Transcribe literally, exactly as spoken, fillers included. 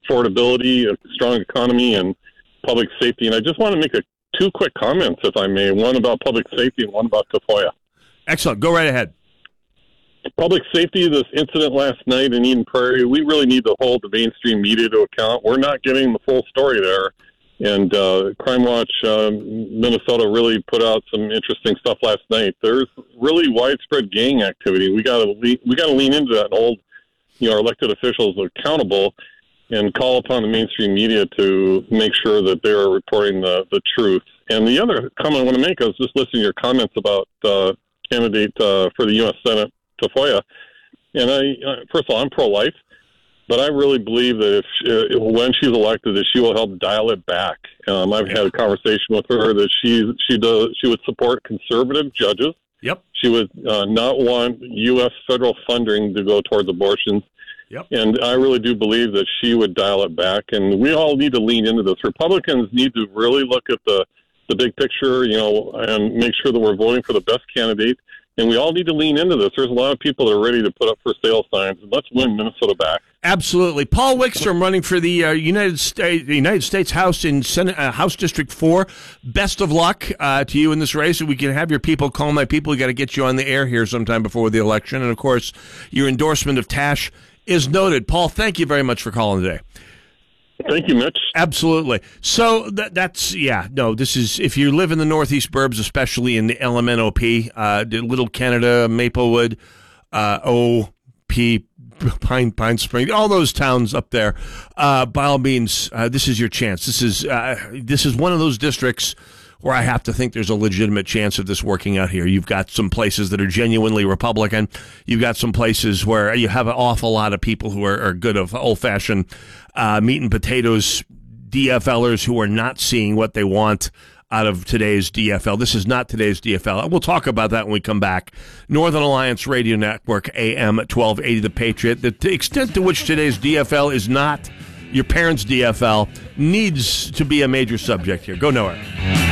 affordability, a strong economy, and public safety. And I just want to make a, two quick comments, if I may, one about public safety and one about Tafoya. Excellent. Go right ahead. Public safety, this incident last night in Eden Prairie, we really need to hold the mainstream media to account. We're not getting the full story there. And uh, Crime Watch um, Minnesota really put out some interesting stuff last night. There's really widespread gang activity. We got to le- we got to lean into that and hold, you know, our elected officials accountable and call upon the mainstream media to make sure that they're reporting the, the truth. And the other comment I want to make, I was just listening to your comments about uh, candidate uh, for the U S Senate, Tafoya. And I, uh, first of all, I'm pro-life. But I really believe that if she, when she's elected, that she will help dial it back. Um, I've had a conversation with her that she she does she would support conservative judges. Yep. She would uh, not want U S federal funding to go towards abortions. Yep. And I really do believe that she would dial it back. And we all need to lean into this. Republicans need to really look at the the big picture, you know, and make sure that we're voting for the best candidate. And we all need to lean into this. There's a lot of people that are ready to put up for sale signs. And let's win Minnesota back. Absolutely. Paul Wickstrom running for the uh, United States the United States House in Senate, uh, House District four. Best of luck uh, to you in this race. We can have your people call my people. We got to get you on the air here sometime before the election. And, of course, your endorsement of Tash is noted. Paul, thank you very much for calling today. Thank you, Mitch. Absolutely. So that, that's, yeah, no, this is, if you live in the Northeast Burbs, especially in the L M N O P, uh, Little Canada, Maplewood, uh, O P, Pine Pine Spring, all those towns up there, uh, by all means, uh, this is your chance. This is, uh, this is one of those districts where I have to think there's a legitimate chance of this working out here. You've got some places that are genuinely Republican. You've got some places where you have an awful lot of people who are, are good of old-fashioned uh, meat and potatoes DFLers who are not seeing what they want out of today's D F L. This is not today's D F L. We'll talk about that when we come back. Northern Alliance Radio Network, A M twelve eighty, The Patriot. The extent to which today's D F L is not your parents' D F L needs to be a major subject here. Go nowhere.